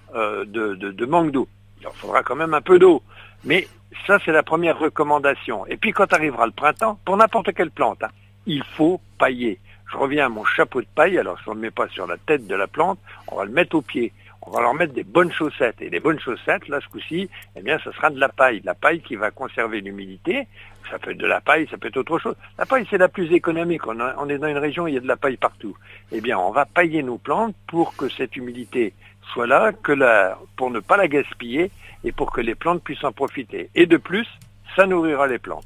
de manque d'eau. Il en faudra quand même un peu d'eau. Mais ça, c'est la première recommandation. Et puis quand arrivera le printemps, pour n'importe quelle plante, il faut pailler. Je reviens à mon chapeau de paille. Alors, si on ne le met pas sur la tête de la plante, on va le mettre au pied. On va leur mettre des bonnes chaussettes. Et les bonnes chaussettes, là, ce coup-ci, eh bien, ça sera de la paille. De la paille qui va conserver l'humidité. Ça peut être de la paille, ça peut être autre chose. La paille, c'est la plus économique. On est dans une région où il y a de la paille partout. Eh bien, on va pailler nos plantes pour que cette humidité soit là, pour ne pas la gaspiller et pour que les plantes puissent en profiter. Et de plus, ça nourrira les plantes.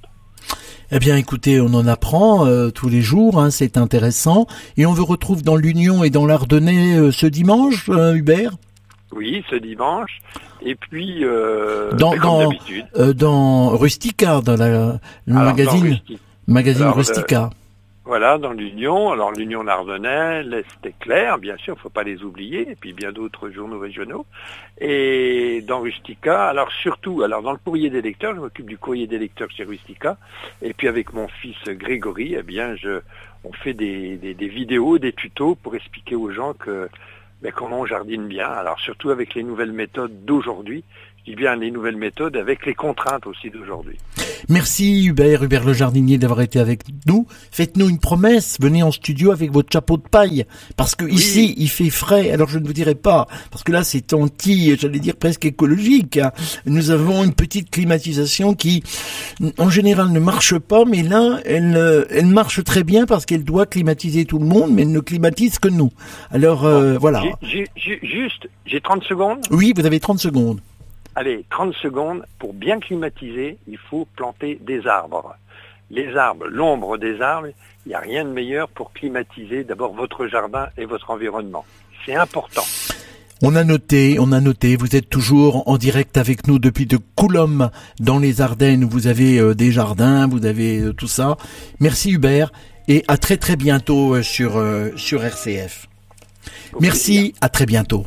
Eh bien, écoutez, on en apprend tous les jours, c'est intéressant. Et on vous retrouve dans l'Union et dans l'Ardennais ce dimanche, Hubert ? Oui, ce dimanche. Et puis, comme d'habitude. Dans Rustica, dans le magazine Rustica. Voilà, dans l'Union. Alors l'Union Ardennais, l'Est Éclair, bien sûr, faut pas les oublier, et puis bien d'autres journaux régionaux. Et dans Rustica, alors surtout, dans le courrier des lecteurs, je m'occupe du courrier des lecteurs chez Rustica, et puis avec mon fils Grégory, eh bien, on fait des vidéos, des tutos pour expliquer aux gens comment on jardine bien. Alors surtout avec les nouvelles méthodes d'aujourd'hui. Je dis bien les nouvelles méthodes avec les contraintes aussi d'aujourd'hui. Merci Hubert le jardinier d'avoir été avec nous. Faites-nous une promesse, venez en studio avec votre chapeau de paille, parce que ici il fait frais. Alors je ne vous dirai pas, parce que là c'est j'allais dire presque écologique. Hein. Nous avons une petite climatisation qui, en général, ne marche pas, mais là elle marche très bien parce qu'elle doit climatiser tout le monde, mais elle ne climatise que nous. Alors voilà. J'ai 30 secondes. Oui, vous avez 30 secondes. Allez, 30 secondes, pour bien climatiser, il faut planter des arbres. Les arbres, l'ombre des arbres, il n'y a rien de meilleur pour climatiser d'abord votre jardin et votre environnement. C'est important. On a noté, vous êtes toujours en direct avec nous depuis de Coulombe dans les Ardennes, où vous avez des jardins, vous avez tout ça. Merci Hubert, et à très très bientôt sur RCF. Merci, à très bientôt.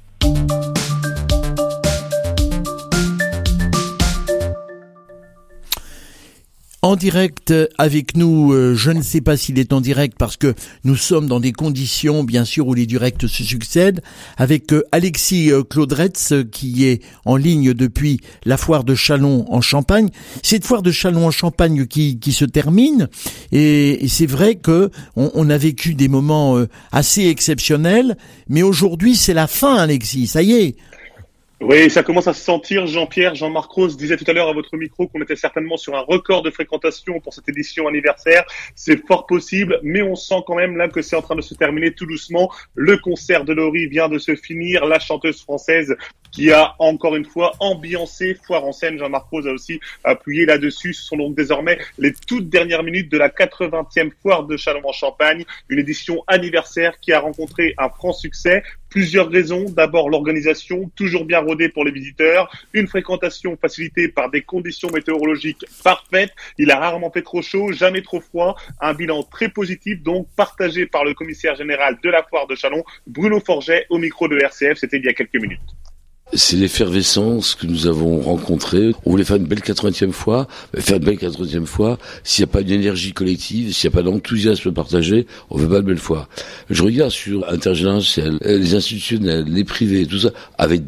En direct avec nous, je ne sais pas s'il est en direct parce que nous sommes dans des conditions bien sûr où les directs se succèdent, avec Alexis Claudretz qui est en ligne depuis la foire de Châlons en Champagne. Cette foire de Châlons en Champagne qui se termine, et c'est vrai que on a vécu des moments assez exceptionnels, mais aujourd'hui c'est la fin, Alexis, ça y est. Oui, ça commence à se sentir. Jean-Marc Rose disait tout à l'heure à votre micro qu'on était certainement sur un record de fréquentation pour cette édition anniversaire. C'est fort possible, mais on sent quand même là que c'est en train de se terminer tout doucement. Le concert de Laurie vient de se finir. La chanteuse française qui a encore une fois ambiancé Foire en Seine. Jean-Marc Rose a aussi appuyé là-dessus. Ce sont donc désormais les toutes dernières minutes de la 80e Foire de Châlons en Champagne, une édition anniversaire qui a rencontré un franc succès. Plusieurs raisons. D'abord, l'organisation, toujours bien rodée pour les visiteurs. Une fréquentation facilitée par des conditions météorologiques parfaites. Il a rarement fait trop chaud, jamais trop froid. Un bilan très positif, donc, partagé par le commissaire général de la foire de Châlons, Bruno Forget, au micro de RCF. C'était il y a quelques minutes. C'est l'effervescence que nous avons rencontrée. On voulait faire une belle 80e fois. Faire une belle 80e fois, s'il n'y a pas d'énergie collective, s'il n'y a pas d'enthousiasme partagé, on ne fait pas de belle fois. Je regarde sur Intergénérationnel, les institutionnels, les privés, tout ça, ils avaient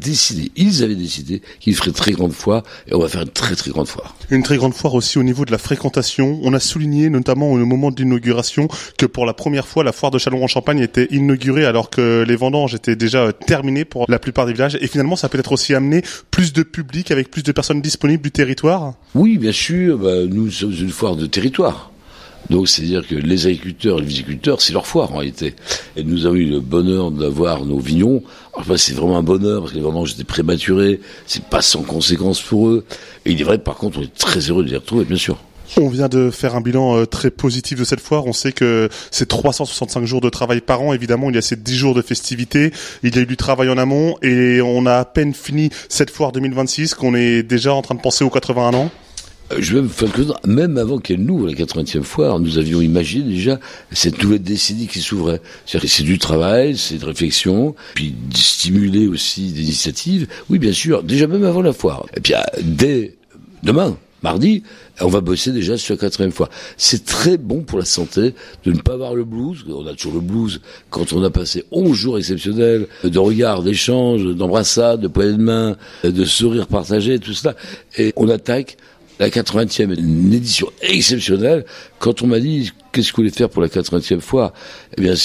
décidé qu'ils feraient très grande foire, et on va faire une très très grande foire. Une très grande foire aussi au niveau de la fréquentation. On a souligné, notamment au moment de l'inauguration, que pour la première fois, la foire de Châlons en Champagne était inaugurée alors que les vendanges étaient déjà terminées pour la plupart des villages. Et finalement, ça peut-être aussi amener plus de public avec plus de personnes disponibles du territoire. Oui, bien sûr. Nous sommes une foire de territoire. Donc, c'est-à-dire que les agriculteurs et les viticulteurs, c'est leur foire, en réalité. Et nous avons eu le bonheur d'avoir nos vignons. Alors, c'est vraiment un bonheur, parce que les vendanges étaient prématurées. C'est pas sans conséquences pour eux. Et il est vrai, par contre, on est très heureux de les retrouver, bien sûr. On vient de faire un bilan très positif de cette foire. On sait que c'est 365 jours de travail par an. Évidemment, il y a ces 10 jours de festivités. Il y a eu du travail en amont et on a à peine fini cette foire 2026 qu'on est déjà en train de penser aux 81 ans. Je vais faire même avant qu'elle n'ouvre la 80e foire, nous avions imaginé déjà cette nouvelle décennie qui s'ouvrait. C'est-à-dire que c'est du travail, c'est de réflexion, puis de stimuler aussi des initiatives. Oui, bien sûr, déjà même avant la foire. Et puis dès demain, mardi, on va bosser déjà sur la 80e foire. C'est très bon pour la santé de ne pas avoir le blues. On a toujours le blues quand on a passé 11 jours exceptionnels de regards, d'échanges, d'embrassades, de poignées de main, de sourires partagés, tout cela. Et on attaque la 80e, une édition exceptionnelle. Quand on m'a dit qu'est-ce que vous voulez faire pour la 80e foire, eh bien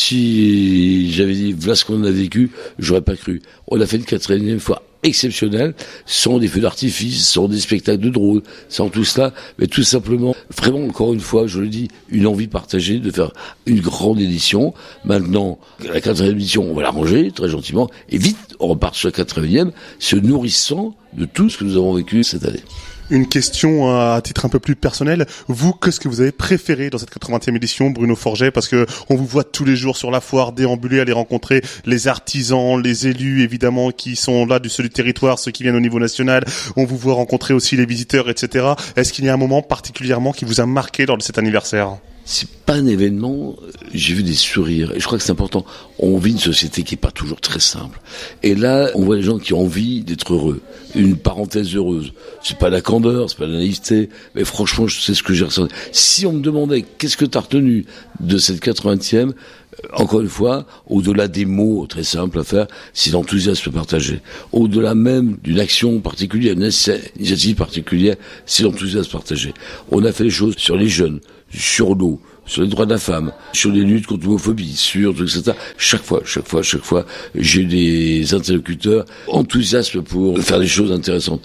si j'avais dit voilà ce qu'on a vécu, j'aurais pas cru. On a fait une 80e foire exceptionnelle, sans des feux d'artifice, sans des spectacles de drones, sans tout cela, mais tout simplement, vraiment encore une fois, je le dis, une envie partagée de faire une grande édition. Maintenant, la 80e édition, on va la ranger très gentiment, et vite, on repart sur la 80e, se nourrissant de tout ce que nous avons vécu cette année. Une question à titre un peu plus personnel. Vous, qu'est-ce que vous avez préféré dans cette 80e édition, Bruno Forget? Parce que on vous voit tous les jours sur la foire, déambuler, aller rencontrer les artisans, les élus, évidemment, qui sont là du territoire, ceux qui viennent au niveau national. On vous voit rencontrer aussi les visiteurs, etc. Est-ce qu'il y a un moment particulièrement qui vous a marqué lors de cet anniversaire? c'est pas un événement, j'ai vu des sourires, et je crois que c'est important. On vit une société qui est pas toujours très simple. Et là, on voit des gens qui ont envie d'être heureux. Une parenthèse heureuse. C'est pas la candeur, c'est pas la naïveté, mais franchement, c'est ce que j'ai ressenti. Si on me demandait, qu'est-ce que t'as retenu de cette 80e, encore une fois, au-delà des mots très simples à faire, c'est l'enthousiasme partagé. Au-delà même d'une action particulière, d'une initiative particulière, c'est l'enthousiasme partagé. On a fait les choses sur les jeunes, sur l'eau, sur les droits de la femme, sur les luttes contre l'homophobie, sur tout, etc. Chaque fois, j'ai des interlocuteurs enthousiastes pour faire des choses intéressantes.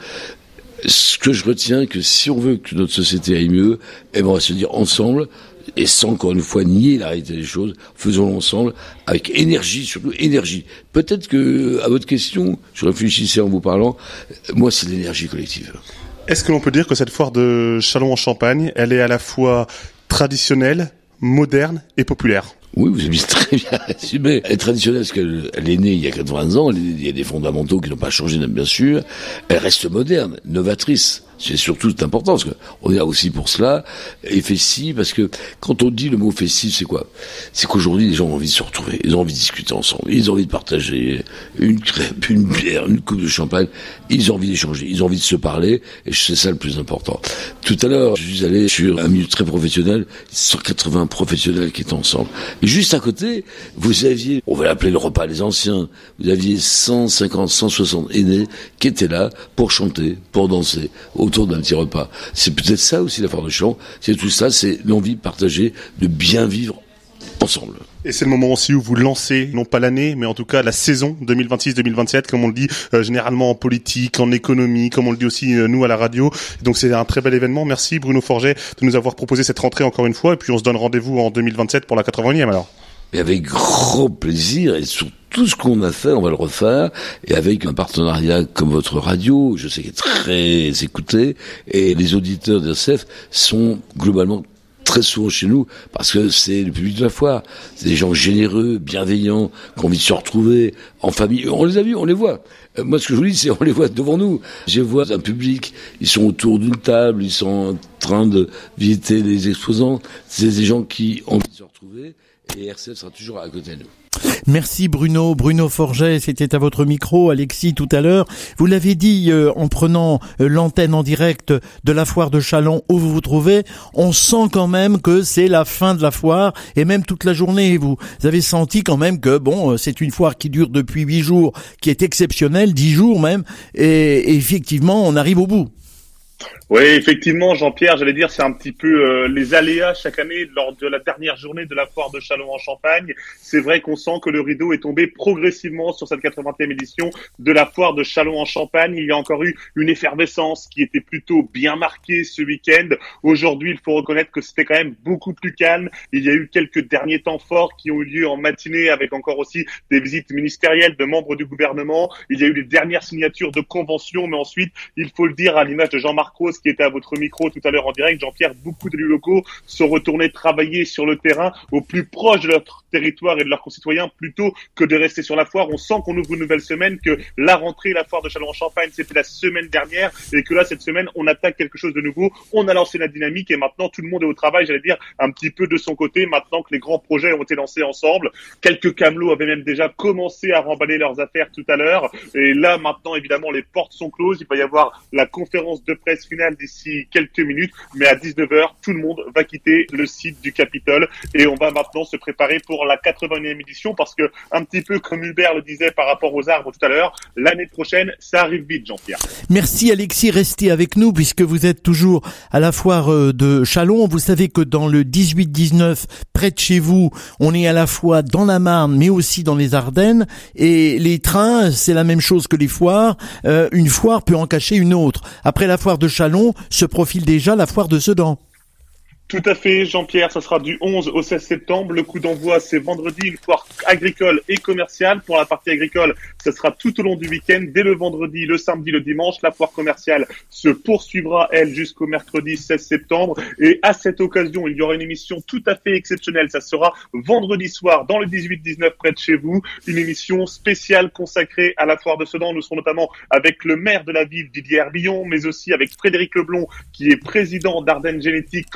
Ce que je retiens, que si on veut que notre société aille mieux, on va se dire ensemble, et sans encore une fois nier la réalité des choses, faisons-le ensemble, avec énergie, surtout énergie. Peut-être que, à votre question, je réfléchissais en vous parlant, moi c'est l'énergie collective. Est-ce que l'on peut dire que cette foire de Châlons-en-Champagne, elle est à la fois traditionnelle, moderne et populaire? Oui, vous avez très bien résumé. Elle est traditionnelle parce qu'elle est née il y a 80 ans, il y a des fondamentaux qui n'ont pas changé, bien sûr. Elle reste moderne, novatrice. C'est surtout important, parce qu'on est là aussi pour cela. Et festif, parce que quand on dit le mot festif, c'est quoi? C'est qu'aujourd'hui, les gens ont envie de se retrouver, ils ont envie de discuter ensemble, ils ont envie de partager une crêpe, une bière, une coupe de champagne, ils ont envie d'échanger, ils ont envie de se parler, et c'est ça le plus important. Tout à l'heure, je suis allé sur un milieu très professionnel, 180 professionnels qui étaient ensemble. Et juste à côté, vous aviez, on va l'appeler le repas des anciens, vous aviez 150, 160 aînés qui étaient là pour chanter, pour danser, autour d'un petit repas. C'est peut-être ça aussi la foire de Châlons, c'est tout ça, c'est l'envie partagée de bien vivre ensemble. Et c'est le moment aussi où vous lancez, non pas l'année, mais en tout cas la saison 2026-2027, comme on le dit généralement en politique, en économie, comme on le dit aussi nous à la radio. Donc c'est un très bel événement. Merci Bruno Forget de nous avoir proposé cette rentrée encore une fois. Et puis on se donne rendez-vous en 2027 pour la 80e alors. Et avec grand plaisir, et sur tout ce qu'on a fait, on va le refaire, et avec un partenariat comme votre radio, je sais qu'il est très écouté, et les auditeurs d'RCF sont globalement très souvent chez nous, parce que c'est le public de la foire. C'est des gens généreux, bienveillants, qui ont envie de se retrouver en famille. On les a vus, on les voit. Moi, ce que je vous dis, c'est on les voit devant nous. Je vois un public, ils sont autour d'une table, ils sont en train de visiter les exposants. C'est des gens qui ont envie de se retrouver, et RCF sera toujours à côté de nous. Merci Bruno Forget, c'était à votre micro, Alexis tout à l'heure. Vous l'avez dit en prenant l'antenne en direct de la foire de Châlons où vous vous trouvez, on sent quand même que c'est la fin de la foire et même toute la journée. Vous avez senti quand même que bon, c'est une foire qui dure depuis 8 jours, qui est exceptionnelle, 10 jours même, et effectivement on arrive au bout. Oui, effectivement, Jean-Pierre, j'allais dire, c'est un petit peu les aléas chaque année lors de la dernière journée de la foire de Châlons-en-Champagne. C'est vrai qu'on sent que le rideau est tombé progressivement sur cette 80e édition de la foire de Châlons-en-Champagne. Il y a encore eu une effervescence qui était plutôt bien marquée ce week-end. Aujourd'hui, il faut reconnaître que c'était quand même beaucoup plus calme. Il y a eu quelques derniers temps forts qui ont eu lieu en matinée avec encore aussi des visites ministérielles de membres du gouvernement. Il y a eu les dernières signatures de conventions, mais ensuite, il faut le dire, à l'image de Jean-Marc Rose, qui était à votre micro tout à l'heure en direct, Jean-Pierre, beaucoup d'élus locaux sont retournés travailler sur le terrain au plus proche de leur territoire et de leurs concitoyens plutôt que de rester sur la foire. On sent qu'on ouvre une nouvelle semaine, que la rentrée, la foire de Châlons-en-Champagne, c'était la semaine dernière et que là, cette semaine, on attaque quelque chose de nouveau. On a lancé la dynamique et maintenant, tout le monde est au travail, j'allais dire, un petit peu de son côté, maintenant que les grands projets ont été lancés ensemble. Quelques camelots avaient même déjà commencé à remballer leurs affaires tout à l'heure. Et là, maintenant, évidemment, les portes sont closes. Il va y avoir la conférence de presse finale d'ici quelques minutes, mais à 19h, tout le monde va quitter le site du Capitole et on va maintenant se préparer pour la 80e édition parce que, un petit peu comme Hubert le disait par rapport aux arbres tout à l'heure, l'année prochaine, ça arrive vite, Jean-Pierre. Merci Alexis, restez avec nous puisque vous êtes toujours à la foire de Châlons. Vous savez que dans le 18-19, près de chez vous, on est à la fois dans la Marne mais aussi dans les Ardennes et les trains, c'est la même chose que les foires. Une foire peut en cacher une autre. Après la foire de Châlons, se profile déjà la foire de Sedan. Tout à fait, Jean-Pierre, ça sera du 11 au 16 septembre. Le coup d'envoi, c'est vendredi, une foire agricole et commerciale. Pour la partie agricole, ça sera tout au long du week-end, dès le vendredi, le samedi, le dimanche. La foire commerciale se poursuivra, elle, jusqu'au mercredi 16 septembre. Et à cette occasion, il y aura une émission tout à fait exceptionnelle. Ça sera vendredi soir, dans le 18-19, près de chez vous. Une émission spéciale consacrée à la foire de Sedan. Nous serons notamment avec le maire de la ville, Didier Herbillon, mais aussi avec Frédéric Leblond, qui est président d'Ardennes Génétique, organisateur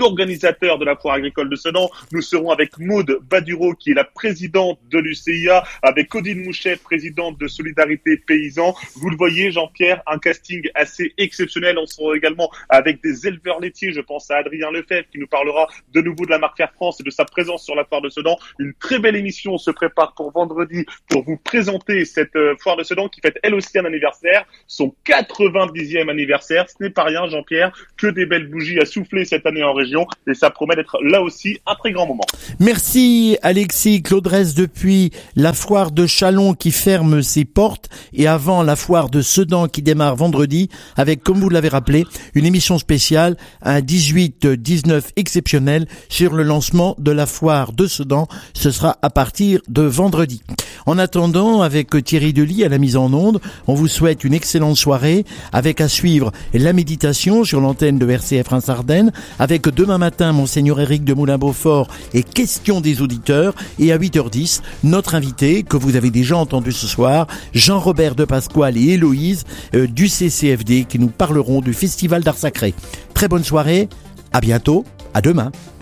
organisateur de la foire agricole de Sedan. Nous serons avec Maude Baduro, qui est la présidente de l'UCIA, avec Odile Mouchet, présidente de Solidarité Paysans. Vous le voyez, Jean-Pierre, un casting assez exceptionnel. On sera également avec des éleveurs laitiers. Je pense à Adrien Lefebvre, qui nous parlera de nouveau de la marque Fair France et de sa présence sur la foire de Sedan. Une très belle émission se prépare pour vendredi pour vous présenter cette foire de Sedan qui fête elle aussi un anniversaire, son 90e anniversaire. Ce n'est pas rien, Jean-Pierre, que des belles bougies à souffler cette année en région et ça promet d'être là aussi un très grand moment. Merci Alexis. Claude Rest depuis la foire de Châlons qui ferme ses portes et avant la foire de Sedan qui démarre vendredi avec, comme vous l'avez rappelé, une émission spéciale, un 18-19 exceptionnel sur le lancement de la foire de Sedan. Ce sera à partir de vendredi. En attendant, avec Thierry Delis à la mise en onde, on vous souhaite une excellente soirée avec à suivre la méditation sur l'antenne de RCF Reims-Ardennes, avec demain matin Monseigneur Éric de Moulin-Beaufort et questions des auditeurs, et à 8h10, notre invité que vous avez déjà entendu ce soir, Jean-Robert de Pasquale et Héloïse du CCFD qui nous parleront du Festival d'Art Sacré. Très bonne soirée, à bientôt, à demain.